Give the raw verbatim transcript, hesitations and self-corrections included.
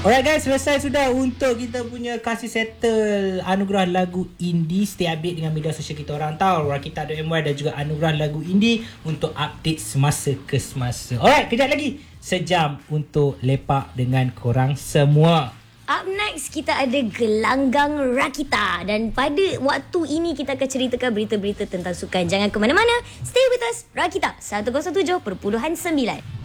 Alright guys, selesai sudah untuk kita punya kasih settle anugerah lagu indie. Stay update dengan media sosial kita orang tahu rakita.my dan juga anugerah lagu indie untuk update semasa ke semasa. Alright, kejap lagi sejam untuk lepak dengan korang semua. Up next, kita ada Gelanggang Rakita. Dan pada waktu ini kita akan ceritakan berita-berita tentang sukan. Jangan ke mana-mana. Stay with us. Rakita seratus tujuh perpuluhan sembilan.